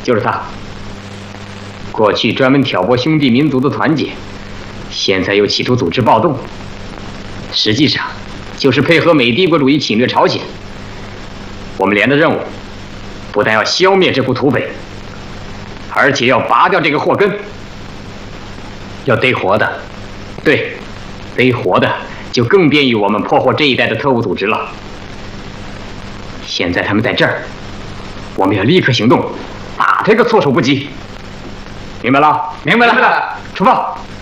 就是他。过去专门挑拨兄弟民族的团结，现在又企图组织暴动，实际上就是配合美帝国主义侵略朝鲜。我们连的任务，不但要消灭这股土匪，而且要拔掉这个祸根，要逮活的。对，逮活的就更便于我们破获这一带的特务组织了。现在他们在这儿，我们要立刻行动，打他个措手不及。明白了？明白了。出发。